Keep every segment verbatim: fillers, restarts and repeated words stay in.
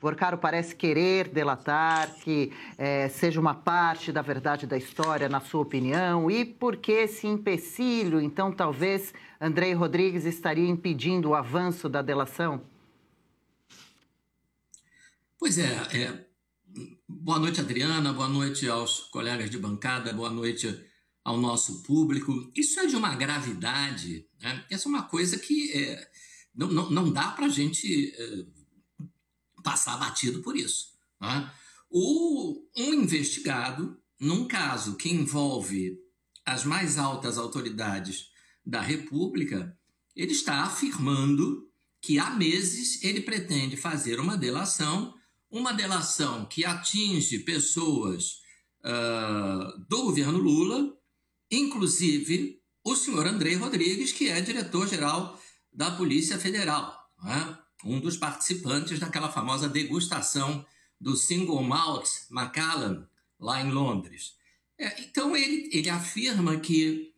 Porcaro parece querer delatar, que é, seja uma parte da verdade da história, na sua opinião, e por que esse empecilho? Então, talvez Andrei Rodrigues estaria impedindo o avanço da delação? Pois é, é. Boa noite, Adriana, boa noite aos colegas de bancada, boa noite ao nosso público. Isso é de uma gravidade, né? Essa é uma coisa que é, não, não, não dá para a gente é, passar batido por isso, né? O, um investigado, num caso que envolve as mais altas autoridades da República, ele está afirmando que há meses ele pretende fazer uma delação, uma delação que atinge pessoas uh, do governo Lula, inclusive o senhor Andrei Rodrigues, que é diretor-geral da Polícia Federal, né? Um dos participantes daquela famosa degustação do Single Malt Macallan, lá em Londres. É, então ele, ele afirma que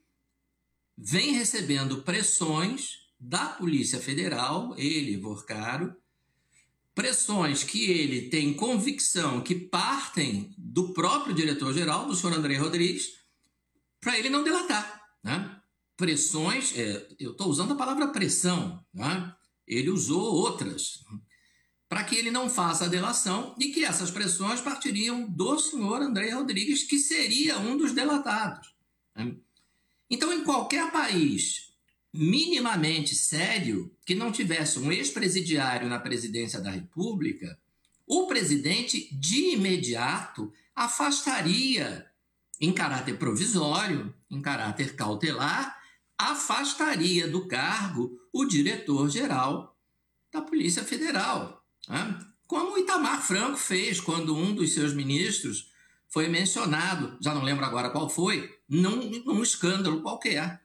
vem recebendo pressões da Polícia Federal, ele, Porcaro, pressões que ele tem convicção que partem do próprio diretor-geral, do senhor Andrei Rodrigues, para ele não delatar, né? Pressões, é, eu estou usando a palavra pressão, né? Ele usou outras, para que ele não faça a delação e que essas pressões partiriam do senhor Andrei Rodrigues, que seria um dos delatados, né? Então, em qualquer país minimamente sério que não tivesse um ex-presidiário na presidência da República, o presidente, de imediato, afastaria, em caráter provisório, em caráter cautelar, afastaria do cargo o diretor-geral da Polícia Federal, né? Como o Itamar Franco fez quando um dos seus ministros foi mencionado, já não lembro agora qual foi, num, num escândalo qualquer.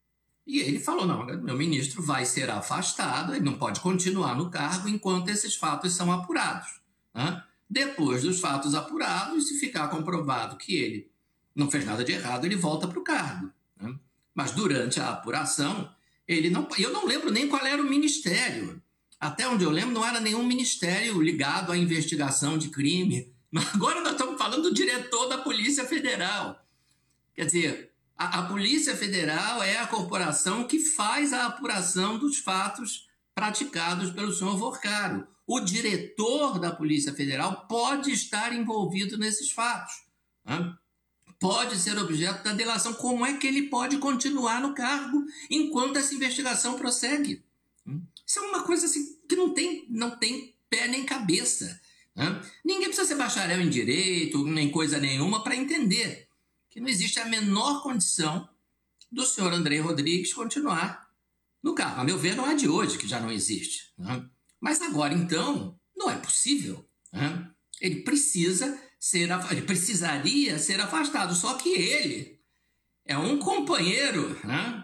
E ele falou, não, meu ministro vai ser afastado, ele não pode continuar no cargo enquanto esses fatos são apurados, né? Depois dos fatos apurados, se ficar comprovado que ele não fez nada de errado, ele volta para o cargo, né? Mas durante a apuração, ele não... Eu não lembro nem qual era o ministério. Até onde eu lembro, não era nenhum ministério ligado à investigação de crime. Agora nós estamos falando do diretor da Polícia Federal. Quer dizer, a, a Polícia Federal é a corporação que faz a apuração dos fatos praticados pelo senhor Porcaro. O diretor da Polícia Federal pode estar envolvido nesses fatos, né? Pode ser objeto da delação. Como é que ele pode continuar no cargo enquanto essa investigação prossegue? Isso é uma coisa assim, que não tem, não tem pé nem cabeça, né? Ninguém precisa ser bacharel em direito, nem coisa nenhuma, para entender que não existe a menor condição do senhor Andrei Rodrigues continuar no cargo. A meu ver, não é de hoje que já não existe, né? Mas agora, então, não é possível, né? Ele precisa ser, ele precisaria ser afastado, só que ele é um companheiro, né,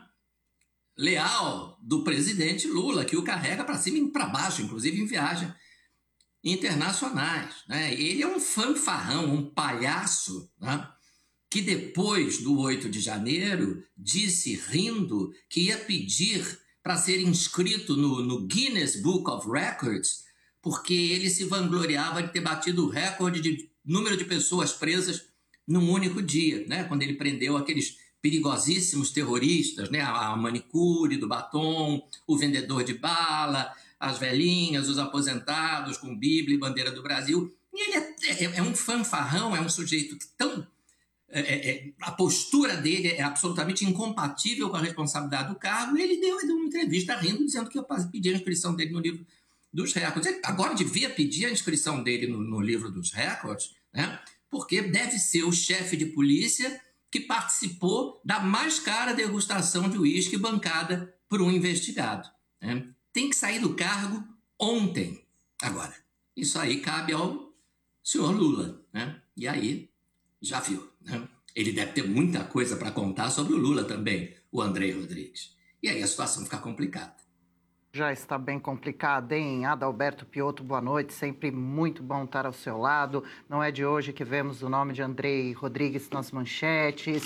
leal do presidente Lula, que o carrega para cima e para baixo, inclusive em viagens internacionais, né? Ele é um fanfarrão, um palhaço, né, que depois do oito de janeiro disse, rindo, que ia pedir para ser inscrito no, no Guinness Book of Records, porque ele se vangloriava de ter batido o recorde de número de pessoas presas num único dia, né? Quando ele prendeu aqueles perigosíssimos terroristas, né? A manicure do batom, o vendedor de bala, as velhinhas, os aposentados com Bíblia e bandeira do Brasil. E ele é, é, é um fanfarrão, é um sujeito que tão... É, é, a postura dele é absolutamente incompatível com a responsabilidade do cargo, e ele deu, deu uma entrevista rindo, dizendo que ia pedir a inscrição dele no livro dos recordes. Ele agora devia pedir a inscrição dele no, no livro dos recordes, né? Porque deve ser o chefe de polícia que participou da mais cara degustação de uísque bancada por um investigado, né? Tem que sair do cargo ontem. Agora, isso aí cabe ao senhor Lula, né? E aí, já viu, né? Ele deve ter muita coisa para contar sobre o Lula também, o Andrei Rodrigues. E aí a situação fica complicada. Já está bem complicado, hein? Adalberto Piotto, boa noite. Sempre muito bom estar ao seu lado. Não é de hoje que vemos o nome de Andrei Rodrigues nas manchetes.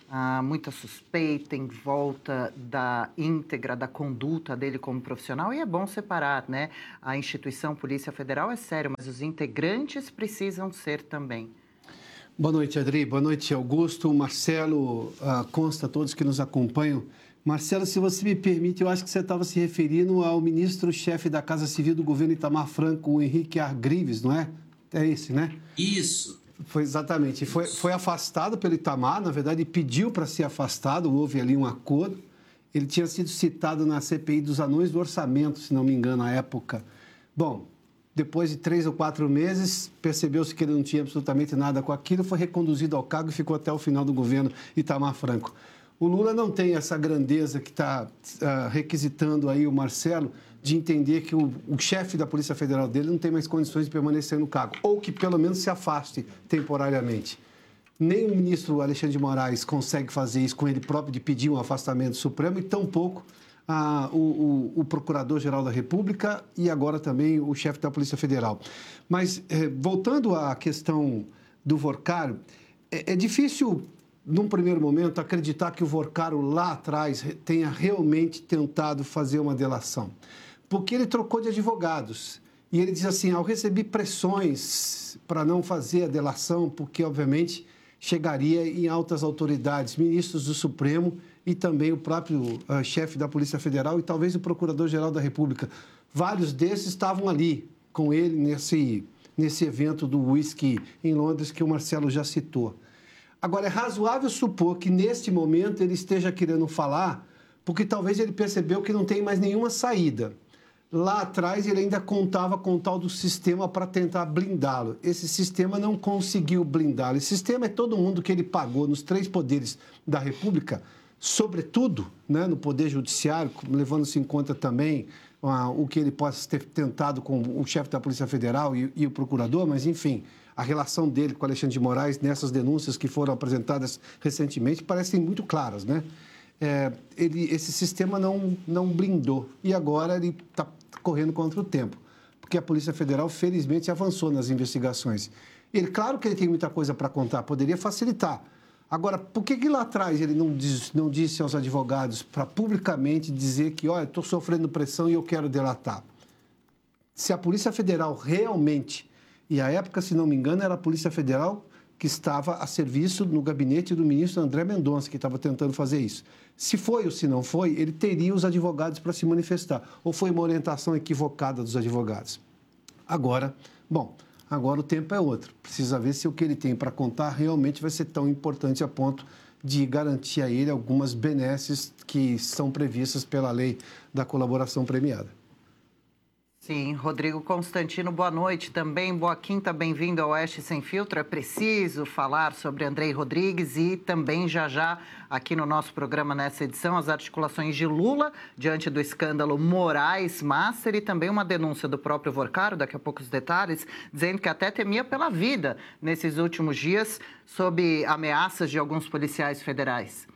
Há muita suspeita em volta da íntegra da conduta dele como profissional e é bom separar, né? A instituição Polícia Federal é sério, mas os integrantes precisam ser também. Boa noite, Adri. Boa noite, Augusto, Marcelo, uh, consta todos que nos acompanham. Marcelo, se você me permite, eu acho que você estava se referindo ao ministro-chefe da Casa Civil do governo Itamar Franco, o Henrique Argrives, não é? É esse, né? Isso. Foi exatamente. Foi, foi afastado pelo Itamar, na verdade, pediu para ser afastado, houve ali um acordo. Ele tinha sido citado na C P I dos anões do orçamento, se não me engano, à época. Bom, depois de três ou quatro meses, percebeu-se que ele não tinha absolutamente nada com aquilo, foi reconduzido ao cargo e ficou até o final do governo Itamar Franco. O Lula não tem essa grandeza que está uh, requisitando aí o Marcelo de entender que o, o chefe da Polícia Federal dele não tem mais condições de permanecer no cargo, ou que pelo menos se afaste temporariamente. Nem o ministro Alexandre de Moraes consegue fazer isso com ele próprio, de pedir um afastamento supremo, e tampouco ah, o, o, o Procurador-Geral da República e agora também o chefe da Polícia Federal. Mas, eh, voltando à questão do Vorcaro, é, é difícil, num primeiro momento, acreditar que o Vorcaro lá atrás tenha realmente tentado fazer uma delação. Porque ele trocou de advogados. E ele diz assim, eu recebi pressões para não fazer a delação, porque, obviamente, chegaria em altas autoridades, ministros do Supremo e também o próprio uh, chefe da Polícia Federal e talvez o Procurador-Geral da República. Vários desses estavam ali com ele nesse, nesse evento do whisky em Londres que o Marcelo já citou. Agora, é razoável supor que, neste momento, ele esteja querendo falar porque talvez ele percebeu que não tem mais nenhuma saída. Lá atrás, ele ainda contava com o tal do sistema para tentar blindá-lo. Esse sistema não conseguiu blindá-lo. Esse sistema é todo mundo que ele pagou nos três poderes da República, sobretudo, né, no Poder Judiciário, levando-se em conta também ah, o que ele possa ter tentado com o chefe da Polícia Federal e, e o procurador, mas, enfim, a relação dele com Alexandre de Moraes nessas denúncias que foram apresentadas recentemente parecem muito claras, né? É, ele, esse sistema não, não blindou e agora ele está correndo contra o tempo, porque a Polícia Federal, felizmente, avançou nas investigações. Ele, claro que ele tem muita coisa para contar, poderia facilitar. Agora, por que, que lá atrás ele não, diz, não disse aos advogados para publicamente dizer que, olha, estou sofrendo pressão e eu quero delatar? Se a Polícia Federal realmente, e à época, se não me engano, era a Polícia Federal que estava a serviço no gabinete do ministro André Mendonça, que estava tentando fazer isso. Se foi ou se não foi, ele teria os advogados para se manifestar. Ou foi uma orientação equivocada dos advogados? Agora, bom, agora o tempo é outro. Precisa ver se o que ele tem para contar realmente vai ser tão importante a ponto de garantir a ele algumas benesses que são previstas pela lei da colaboração premiada. Sim, Rodrigo Constantino, boa noite também, boa quinta, bem-vindo ao Oeste Sem Filtro. É preciso falar sobre Andrei Rodrigues e também já já aqui no nosso programa nessa edição as articulações de Lula diante do escândalo Moraes Master e também uma denúncia do próprio Vorcaro, daqui a pouco os detalhes, dizendo que até temia pela vida nesses últimos dias sob ameaças de alguns policiais federais.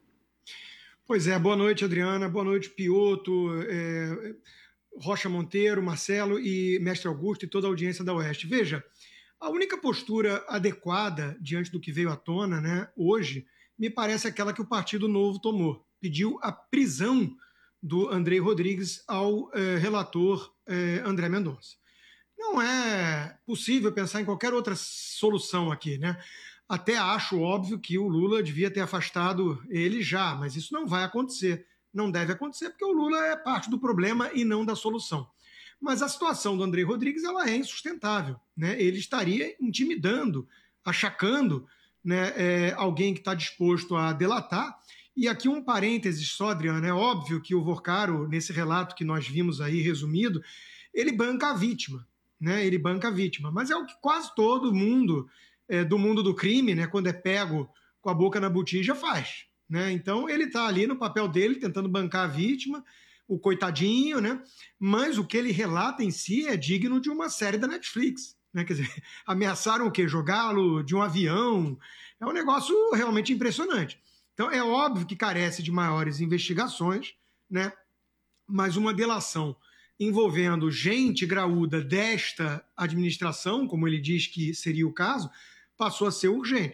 Pois é, boa noite, Adriana, boa noite, Pioto, é... Rocha Monteiro, Marcelo e Mestre Augusto e toda a audiência da Oeste. Veja, a única postura adequada diante do que veio à tona, né, hoje, me parece aquela que o Partido Novo tomou. Pediu a prisão do Andrei Rodrigues ao eh, relator eh, André Mendonça. Não é possível pensar em qualquer outra solução aqui, né? Até acho óbvio que o Lula devia ter afastado ele já, mas isso não vai acontecer. Não deve acontecer, porque o Lula é parte do problema e não da solução. Mas a situação do Andrei Rodrigues ela é insustentável, né? Ele estaria intimidando, achacando, né, é, alguém que está disposto a delatar. E aqui um parênteses só, Adriano, é óbvio que o Vorcaro, nesse relato que nós vimos aí resumido, ele banca a vítima, né? Ele banca a vítima, mas é o que quase todo mundo é, do mundo do crime, né, quando é pego com a boca na botija, faz. Né? Então, ele está ali no papel dele, tentando bancar a vítima, o coitadinho, né? Mas o que ele relata em si é digno de uma série da Netflix. Né? Quer dizer, ameaçaram o quê? Jogá-lo de um avião. É um negócio realmente impressionante. Então, é óbvio que carece de maiores investigações, né? Mas uma delação envolvendo gente graúda desta administração, como ele diz que seria o caso, passou a ser urgente.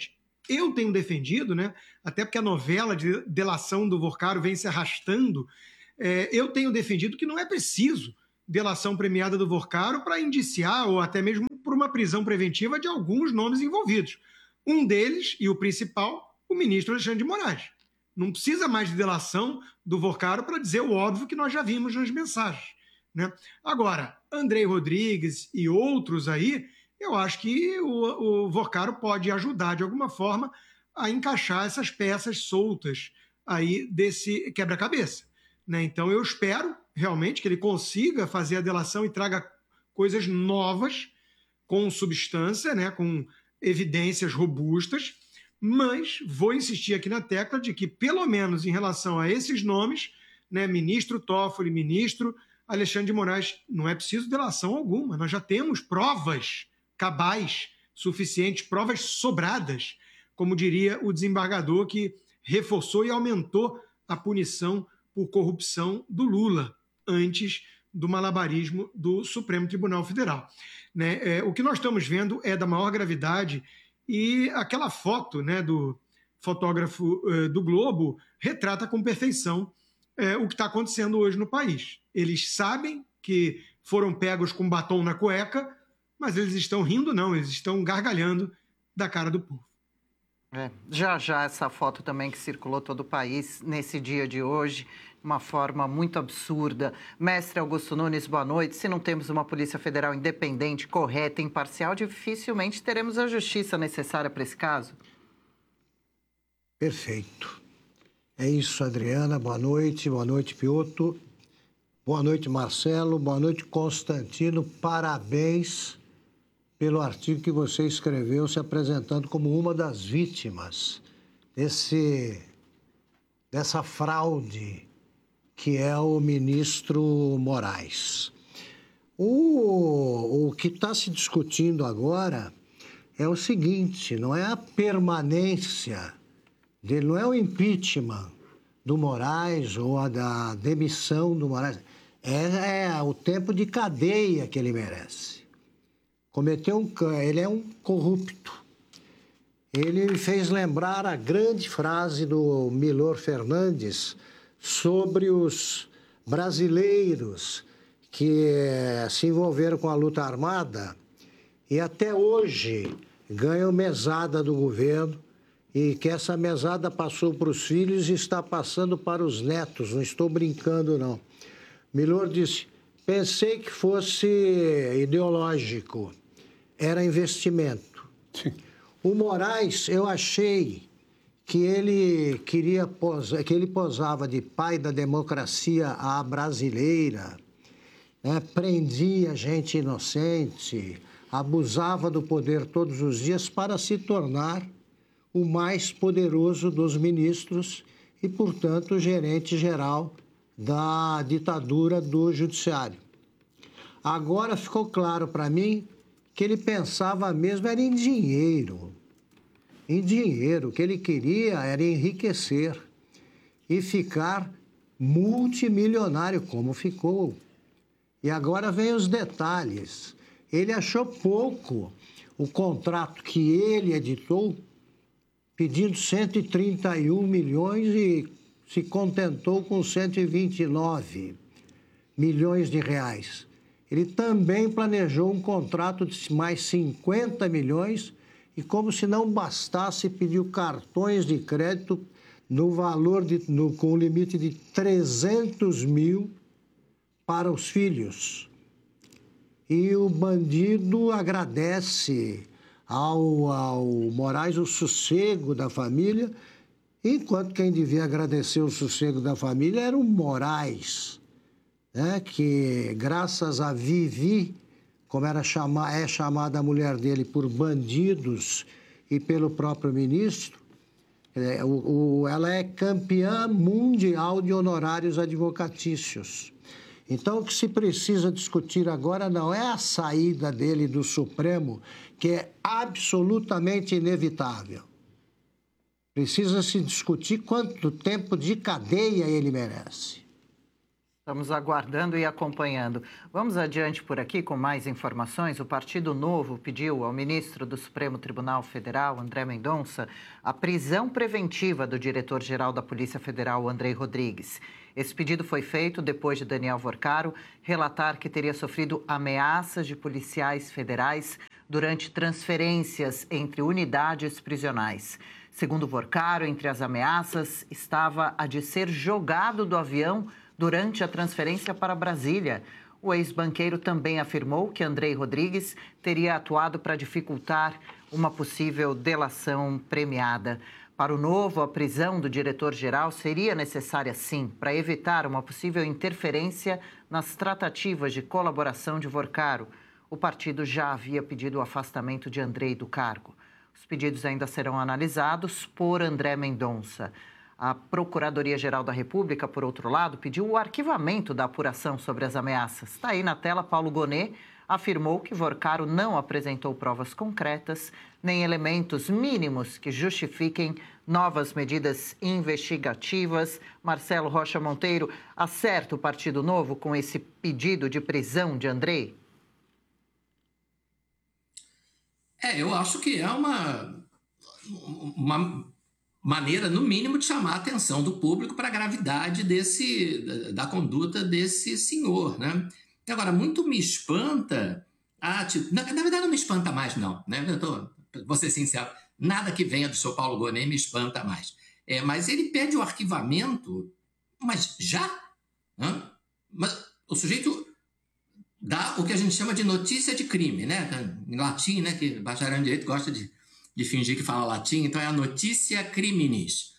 Eu tenho defendido, né, até porque a novela de delação do Vorcaro vem se arrastando, é, eu tenho defendido que não é preciso delação premiada do Vorcaro para indiciar ou até mesmo por uma prisão preventiva de alguns nomes envolvidos. Um deles, e o principal, o ministro Alexandre de Moraes. Não precisa mais de delação do Vorcaro para dizer o óbvio que nós já vimos nas mensagens, né? Agora, Andrei Rodrigues e outros aí, eu acho que o, o Vorcaro pode ajudar de alguma forma a encaixar essas peças soltas aí desse quebra-cabeça, né? Então eu espero realmente que ele consiga fazer a delação e traga coisas novas, com substância, né? Com evidências robustas, mas vou insistir aqui na tecla de que, pelo menos em relação a esses nomes, né? Ministro Toffoli, ministro Alexandre de Moraes, não é preciso delação alguma, nós já temos provas cabais suficientes, provas sobradas, como diria o desembargador que reforçou e aumentou a punição por corrupção do Lula antes do malabarismo do Supremo Tribunal Federal, né? É, o que nós estamos vendo é da maior gravidade e aquela foto, né, do fotógrafo uh, do Globo retrata com perfeição uh, o que está acontecendo hoje no país. Eles sabem que foram pegos com batom na cueca, mas eles estão rindo não, eles estão gargalhando da cara do povo. É, já já essa foto também que circulou todo o país nesse dia de hoje, uma forma muito absurda. Mestre Augusto Nunes, boa noite. Se não temos uma Polícia Federal independente, correta e imparcial, dificilmente teremos a justiça necessária para esse caso. Perfeito. É isso, Adriana. Boa noite. Boa noite, Piotto. Boa noite, Marcelo. Boa noite, Constantino. Parabéns pelo artigo que você escreveu se apresentando como uma das vítimas desse, dessa fraude que é o ministro Moraes. O, o que está se discutindo agora é o seguinte, não é a permanência dele, não é o impeachment do Moraes ou a da demissão do Moraes, é, é o tempo de cadeia que ele merece. Cometeu um, ele é um corrupto. Ele me fez lembrar a grande frase do Milor Fernandes sobre os brasileiros que se envolveram com a luta armada e até hoje ganham mesada do governo e que essa mesada passou para os filhos e está passando para os netos, não estou brincando não. Milor disse, pensei que fosse ideológico, era investimento. Sim. O Moraes, eu achei que ele queria posar, que ele posava de pai da democracia à brasileira, né? Prendia gente inocente, abusava do poder todos os dias para se tornar o mais poderoso dos ministros e, portanto, o gerente geral da ditadura do judiciário. Agora ficou claro para mim que ele pensava mesmo era em dinheiro. Em dinheiro. O que ele queria era enriquecer e ficar multimilionário, como ficou. E agora vem os detalhes. Ele achou pouco o contrato que ele editou, pedindo cento e trinta e um milhões e se contentou com cento e vinte e nove milhões de reais. Ele também planejou um contrato de mais cinquenta milhões e, como se não bastasse, pediu cartões de crédito no valor de, no, com limite de trezentos mil para os filhos. E o bandido agradece ao, ao Moraes o sossego da família, enquanto quem devia agradecer o sossego da família era o Moraes, né, que graças a Vivi, como era chama, é chamada a mulher dele por bandidos e pelo próprio ministro, é, o, o, ela é campeã mundial de honorários advocatícios. Então, o que se precisa discutir agora não é a saída dele do Supremo, que é absolutamente inevitável. Precisa se discutir quanto tempo de cadeia ele merece. Estamos aguardando e acompanhando. Vamos adiante por aqui com mais informações. O Partido Novo pediu ao ministro do Supremo Tribunal Federal, André Mendonça, a prisão preventiva do diretor-geral da Polícia Federal, Andrei Rodrigues. Esse pedido foi feito depois de Daniel Vorcaro relatar que teria sofrido ameaças de policiais federais durante transferências entre unidades prisionais. Segundo Vorcaro, entre as ameaças estava a de ser jogado do avião durante a transferência para Brasília. O ex-banqueiro também afirmou que Andrei Rodrigues teria atuado para dificultar uma possível delação premiada. Para o Novo, a prisão do diretor-geral seria necessária, sim, para evitar uma possível interferência nas tratativas de colaboração de Vorcaro. O partido já havia pedido o afastamento de Andrei do cargo. Os pedidos ainda serão analisados por André Mendonça. A Procuradoria-Geral da República, por outro lado, pediu o arquivamento da apuração sobre as ameaças. Está aí na tela, Paulo Gonet afirmou que Vorcaro não apresentou provas concretas nem elementos mínimos que justifiquem novas medidas investigativas. Marcelo Rocha Monteiro, acerta o Partido Novo com esse pedido de prisão de Andrei? É, eu acho que é uma... uma... maneira, no mínimo, de chamar a atenção do público para a gravidade desse, da, da conduta desse senhor, né? Agora, muito me espanta... A, tipo, na, na verdade, não me espanta mais, não. Né? Eu tô, vou ser sincero, nada que venha do senhor Paulo Gonet me espanta mais. É, mas ele pede o arquivamento, mas já? Né? Mas o sujeito dá o que a gente chama de notícia de crime, né? Em latim, né? Que bacharel em direito gosta de... de fingir que fala latim, então é a notícia criminis.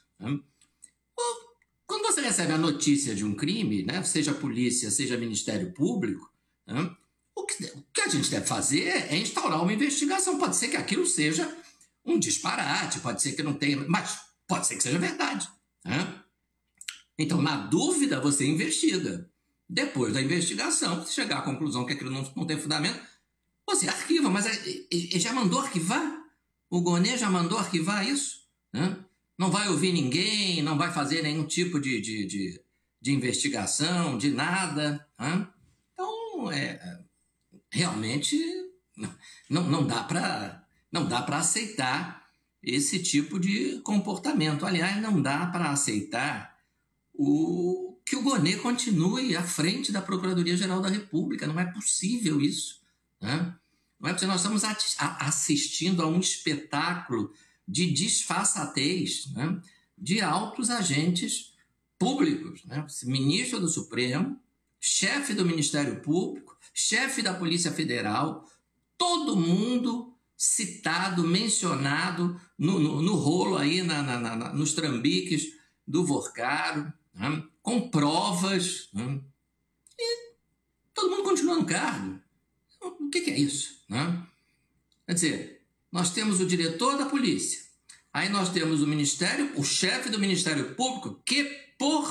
Quando você recebe a notícia de um crime, né, seja polícia, seja Ministério Público, né, o, que, o que a gente deve fazer é instaurar uma investigação. Pode ser que aquilo seja um disparate, pode ser que não tenha, mas pode ser que seja verdade. Né? Então, na dúvida, você investiga. Depois da investigação, se chegar à conclusão que aquilo não, não tem fundamento, você arquiva, mas ele já mandou arquivar? O Gonet já mandou arquivar isso? Né? Não vai ouvir ninguém, não vai fazer nenhum tipo de, de, de, de investigação, de nada. Né? Então, é, realmente, não, não dá para não dá para aceitar esse tipo de comportamento. Aliás, não dá para aceitar o, que o Gonet continue à frente da Procuradoria-Geral da República. Não é possível isso. Né? Não é porque nós estamos assistindo a um espetáculo de disfarçatez, né, de altos agentes públicos, né, ministro do Supremo, chefe do Ministério Público, chefe da Polícia Federal, todo mundo citado, mencionado no, no, no rolo aí, na, na, na, nos trambiques do Vorcaro, né, com provas, né, e todo mundo continua no cargo. O que, que é isso? Né? Quer dizer, nós temos o diretor da polícia, aí nós temos o Ministério, o chefe do Ministério Público, que, por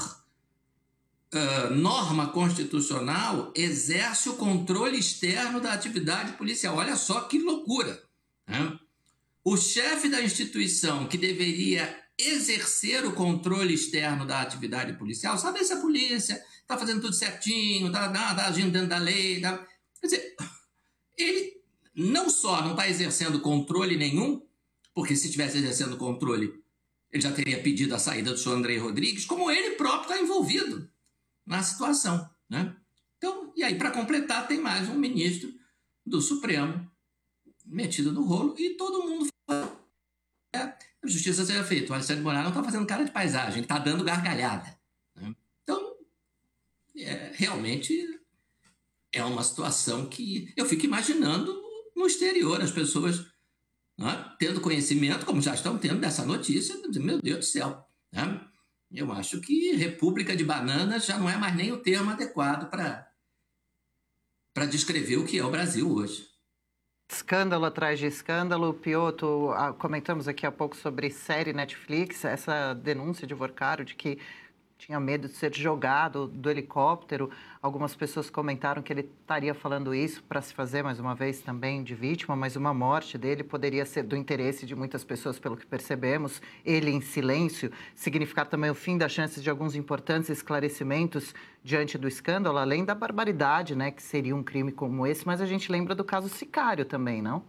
uh, norma constitucional, exerce o controle externo da atividade policial. Olha só que loucura! Né? O chefe da instituição, que deveria exercer o controle externo da atividade policial, saber se a polícia está fazendo tudo certinho, está tá agindo dentro da lei, tá... Quer dizer, ele não só não está exercendo controle nenhum, porque se estivesse exercendo controle, ele já teria pedido a saída do senhor Andrei Rodrigues, como ele próprio está envolvido na situação. Né? Então, e aí, para completar, tem mais um ministro do Supremo metido no rolo e todo mundo fala, é, a justiça seja feita. O Alexandre Moraes não está fazendo cara de paisagem, ele está dando gargalhada. Né? Então, é, realmente... é uma situação que eu fico imaginando no exterior, as pessoas, né, tendo conhecimento, como já estão tendo dessa notícia, meu Deus do céu. Né? Eu acho que República de Bananas já não é mais nem o termo adequado para para descrever o que é o Brasil hoje. Escândalo atrás de escândalo. Piotto, comentamos aqui há pouco sobre série Netflix, essa denúncia de Vorcaro de que tinha medo de ser jogado do helicóptero. Algumas pessoas comentaram que ele estaria falando isso para se fazer, mais uma vez, também de vítima, mas uma morte dele poderia ser do interesse de muitas pessoas, pelo que percebemos. Ele em silêncio, significar também o fim das chances de alguns importantes esclarecimentos diante do escândalo, além da barbaridade, né, que seria um crime como esse, mas a gente lembra do caso Sicário também, não?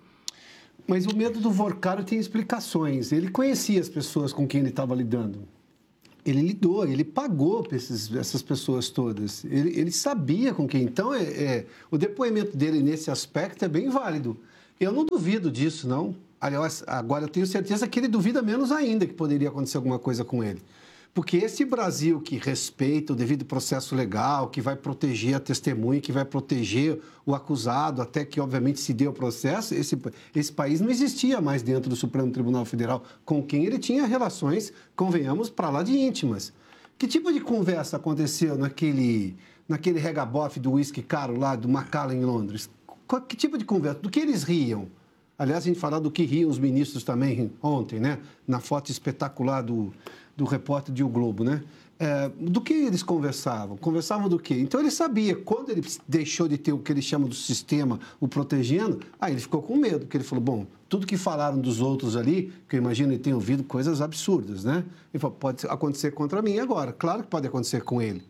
Mas o medo do Vorcaro tem explicações. Ele conhecia as pessoas com quem ele estava lidando. Ele lidou, ele pagou para essas pessoas todas. Ele, ele sabia com quem. Então, é, é, o depoimento dele nesse aspecto é bem válido. Eu não duvido disso, não. Aliás, agora eu tenho certeza que ele duvida menos ainda que poderia acontecer alguma coisa com ele. Porque esse Brasil que respeita o devido processo legal, que vai proteger a testemunha, que vai proteger o acusado, até que, obviamente, se dê o processo, esse, esse país não existia mais dentro do Supremo Tribunal Federal, com quem ele tinha relações, convenhamos, para lá de íntimas. Que tipo de conversa aconteceu naquele, naquele regabofe do uísque caro lá, do Macallan, em Londres? Qual, que tipo de conversa? Do que eles riam? Aliás, a gente falou do que riam os ministros também ontem, né? Na foto espetacular do... do repórter de O Globo, né? É, do que eles conversavam? Conversavam do quê? Então, ele sabia, quando ele deixou de ter o que ele chama do sistema, o protegendo, aí ele ficou com medo, porque ele falou, bom, tudo que falaram dos outros ali, que eu imagino ele tenha ouvido coisas absurdas, né? Ele falou, pode acontecer contra mim agora. Claro que pode acontecer com ele.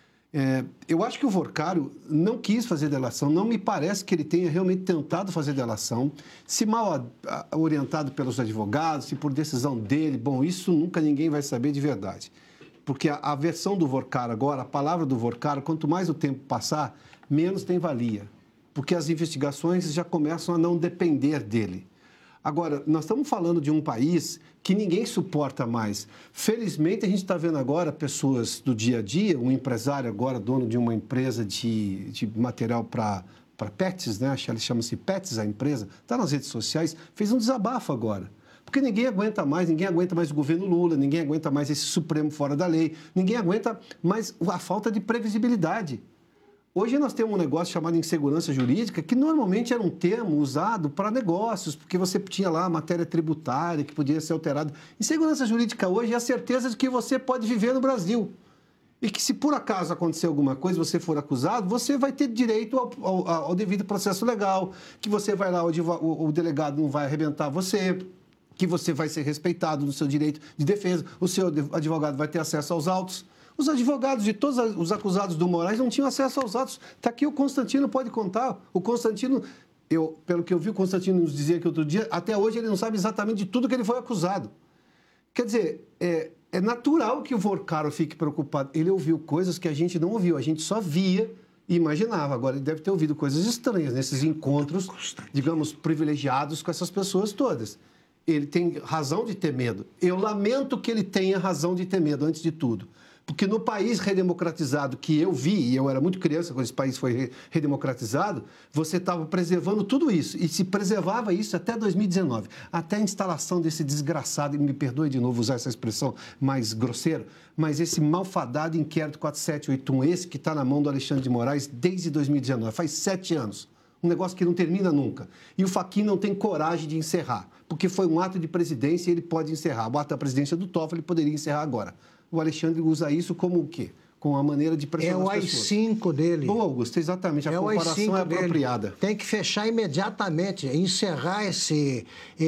É, eu acho que o Vorcaro não quis fazer delação, não me parece que ele tenha realmente tentado fazer delação. Se mal orientado pelos advogados, se por decisão dele, bom, isso nunca ninguém vai saber de verdade. Porque a, a versão do Vorcaro agora, a palavra do Vorcaro, quanto mais o tempo passar, menos tem valia. Porque as investigações já começam a não depender dele. Agora, nós estamos falando de um país que ninguém suporta mais. Felizmente, a gente está vendo agora pessoas do dia a dia, um empresário agora, dono de uma empresa de, de material para pets, né? Acho que chama-se Pets, a empresa, está nas redes sociais, fez um desabafo agora. Porque ninguém aguenta mais, ninguém aguenta mais o governo Lula, ninguém aguenta mais esse Supremo fora da lei, ninguém aguenta mais a falta de previsibilidade. Hoje nós temos um negócio chamado insegurança jurídica, que normalmente era um termo usado para negócios, porque você tinha lá a matéria tributária que podia ser alterada. Insegurança jurídica hoje é a certeza de que você pode viver no Brasil. E que se por acaso acontecer alguma coisa, você for acusado, você vai ter direito ao, ao, ao devido processo legal, que você vai lá, o, o, o delegado não vai arrebentar você, que você vai ser respeitado no seu direito de defesa, o seu advogado vai ter acesso aos autos. Os advogados de todos os acusados do Moraes não tinham acesso aos autos. Está aqui, o Constantino pode contar. O Constantino, eu, pelo que eu vi, o Constantino nos dizia que outro dia, até hoje ele não sabe exatamente de tudo que ele foi acusado. Quer dizer, é, é natural que o Vorcaro fique preocupado. Ele ouviu coisas que a gente não ouviu, a gente só via e imaginava. Agora, ele deve ter ouvido coisas estranhas nesses encontros, digamos, privilegiados com essas pessoas todas. Ele tem razão de ter medo. Eu lamento que ele tenha razão de ter medo, antes de tudo. Porque no país redemocratizado que eu vi, e eu era muito criança quando esse país foi redemocratizado, você estava preservando tudo isso. E se preservava isso até dois mil e dezenove. Até a instalação desse desgraçado, e me perdoe de novo usar essa expressão mais grosseira, mas esse malfadado inquérito quatro sete oito um, esse que está na mão do Alexandre de Moraes desde dois mil e dezenove, faz sete anos. Um negócio que não termina nunca. E o Fachin não tem coragem de encerrar, porque foi um ato de presidência e ele pode encerrar. O ato da presidência do Toffoli ele poderia encerrar agora. O Alexandre usa isso como o quê? Como uma maneira de pressionar as pessoas. É o A I cinco dele. Bom, Augusto, exatamente. A é comparação é apropriada. Dele. Tem que fechar imediatamente, encerrar esse,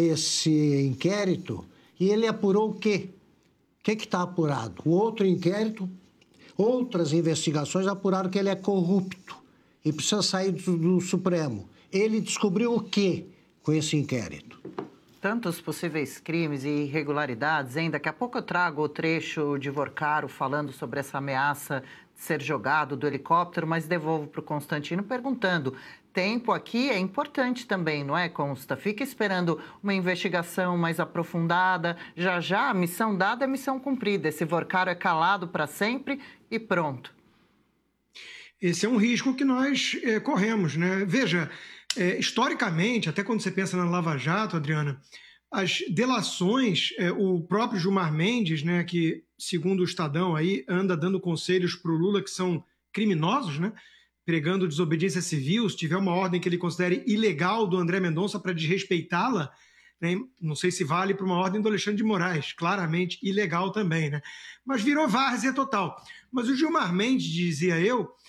esse inquérito. E ele apurou o quê? O que está apurado? O outro inquérito, outras investigações apuraram que ele é corrupto e precisa sair do, do Supremo. Ele descobriu o quê com esse inquérito? Tantos possíveis crimes e irregularidades, hein? Daqui a pouco eu trago o trecho de Vorcaro falando sobre essa ameaça de ser jogado do helicóptero, mas devolvo para o Constantino perguntando. Tempo aqui é importante também, não é, Consta? Fica esperando uma investigação mais aprofundada. Já já, a missão dada é missão cumprida. Esse Vorcaro é calado para sempre e pronto. Esse é um risco que nós é, corremos, né? Veja, é, historicamente, até quando você pensa na Lava Jato, Adriana, as delações, é, o próprio Gilmar Mendes, né, que, segundo o Estadão, aí, anda dando conselhos para o Lula que são criminosos, né, pregando desobediência civil, se tiver uma ordem que ele considere ilegal do André Mendonça para desrespeitá-la, né? Não sei se vale para uma ordem do Alexandre de Moraes, claramente ilegal também, né? Mas virou várzea total. Mas o Gilmar Mendes, dizia eu,